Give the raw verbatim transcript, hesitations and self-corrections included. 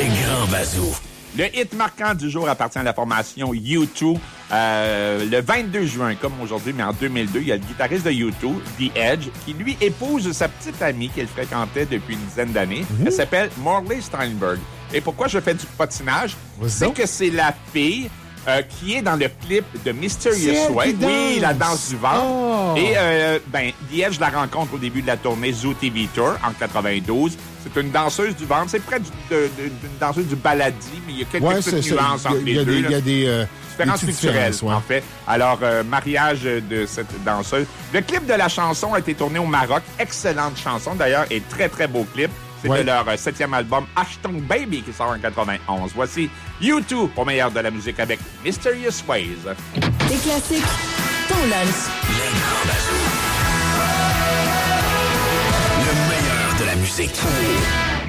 grands bazous. Le hit marquant du jour appartient à la formation U deux. Euh, le vingt-deux juin, comme aujourd'hui, mais en deux mille deux, il y a le guitariste de U deux, The Edge, qui lui épouse sa petite amie qu'elle fréquentait depuis une dizaine d'années. Mm-hmm. Elle s'appelle Morley Steinberg. Et pourquoi je fais du patinage? C'est que c'est la fille euh, qui est dans le clip de Mysterious Way. Oui, la danse du ventre. Oh. Et euh, ben, The Edge la rencontre au début de la tournée Zoo T V Tour en quatre-vingt-douze. C'est une danseuse du ventre. C'est près du, de, de, d'une danseuse du baladi, mais il y a quelques ouais, petites nuances ça. entre y a, les deux. Il y a des euh, différences culturelles, ouais. en fait. Alors, euh, mariage de cette danseuse. Le clip de la chanson a été tourné au Maroc. Excellente chanson, d'ailleurs, et très, très beau clip. C'est ouais. de leur euh, septième album, Ashton Baby, qui sort en quatre-vingt-onze. Voici U deux au meilleur de la musique avec Mysterious Ways. Des classiques, ton lunch. Les grands bazous. Le meilleur de la musique.